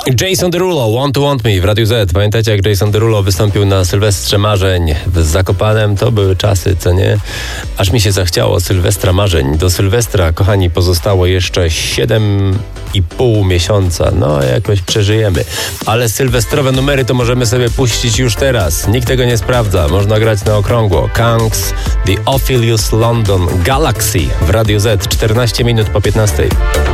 Jason Derulo, Want to Want Me w Radiu Z. Pamiętacie, jak Jason Derulo wystąpił na Sylwestrze Marzeń w Zakopanem? To były czasy, co nie? Aż mi się zachciało Sylwestra Marzeń. Do Sylwestra, kochani, pozostało jeszcze 7,5 miesiąca. No, jakoś przeżyjemy. Ale sylwestrowe numery to możemy sobie puścić już teraz. Nikt tego nie sprawdza. Można grać na okrągło. Kangs, The Ophelius London Galaxy w Radiu Z. 14 minut po 15.